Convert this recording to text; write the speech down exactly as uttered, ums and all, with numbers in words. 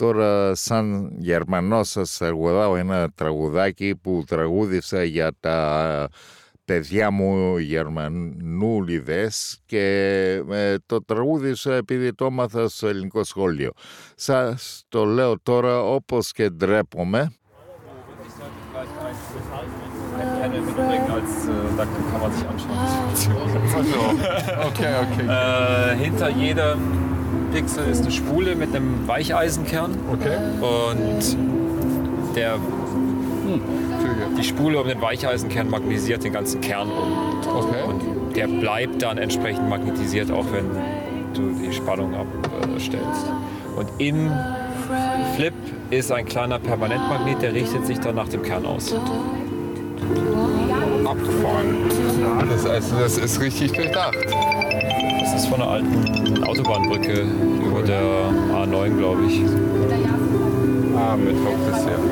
Τώρα σαν Γερμανός σας τραγουδάω ένα τραγουδάκι που τραγούδισα για τα παιδιά μου Γερμανούλιδες και ε, το τραγούδισα επειδή το έμαθα στο ελληνικό σχολείο. Σας το λέω τώρα όπως και ντρέπομαι. Da kann man sich anschauen. Okay, okay. Äh, hinter jedem Pixel ist eine Spule mit einem Weicheisenkern. Okay. Und der, die Spule um den Weicheisenkern magnetisiert den ganzen Kern um. Okay. Und der bleibt dann entsprechend magnetisiert, auch wenn du die Spannung abstellst. Und im Flip ist ein kleiner Permanentmagnet, der richtet sich dann nach dem Kern aus. Abgefahren. Das, also das ist richtig durchdacht. Das ist von einer alten Autobahnbrücke über der A neun, glaube ich. Ah, mit Hauptverkehr.